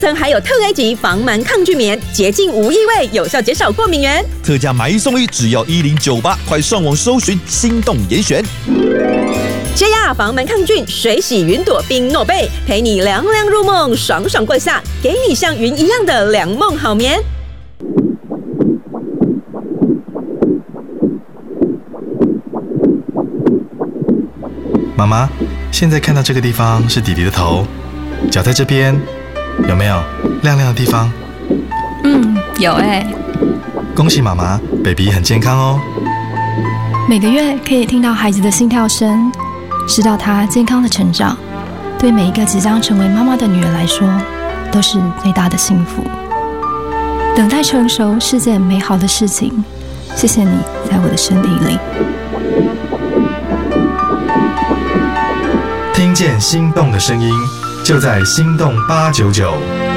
还有特 A 级防螨抗菌棉，洁净无异味，有效减少过敏源。 特价买一送一，只要1098，快上网搜寻心动严选。 JR 防螨抗菌，水洗云朵冰诺贝，陪你凉凉入梦，爽爽过夏，给你像云一样的凉梦好眠。 妈妈，现在看到这个地方是弟弟的头，脚在这边，有没有亮亮的地方？ 有恭喜妈妈 ，baby 很健康哦。 每个月可以听到孩子的心跳声，知道他健康的成长，对每一个即将成为妈妈的女人来说，都是最大的幸福。等待成熟是件美好的事情，谢谢你在我的身体里。 听见心动的声音，就在心动899。